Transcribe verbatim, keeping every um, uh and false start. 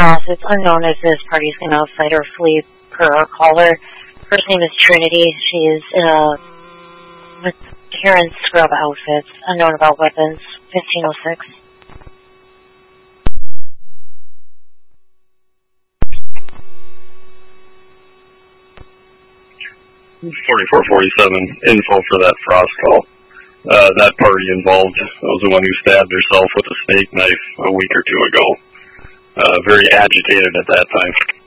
off. It's unknown if this party is going to fight or flee per our caller. First name is Trinity. She is uh, with Karen Scrub outfits. Unknown about weapons. fifteen oh six. forty-four forty-seven, info for that Frost call. Uh, that party involved was the one who stabbed herself with a snake knife a week or two ago. Uh, very agitated at that time.